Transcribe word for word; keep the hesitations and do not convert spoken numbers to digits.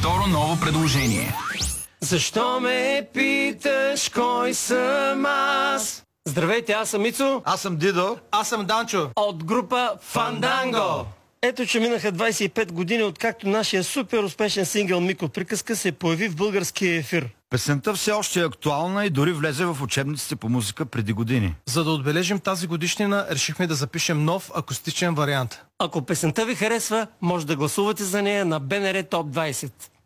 второ ново предложение. Защо ме питаш кой съм аз? Здравейте, аз съм Ицо. Аз съм Дидо. Аз съм Данчо. От група Фанданго. Ето, че минаха двайсет и пет години, откакто нашия супер успешен сингъл Микроприказка се появи в българския ефир. Песента все още е актуална и дори влезе в учебниците по музика преди години. За да отбележим тази годишнина, решихме да запишем нов акустичен вариант. Ако песента ви харесва, може да гласувате за нея на БНР Топ двайсет.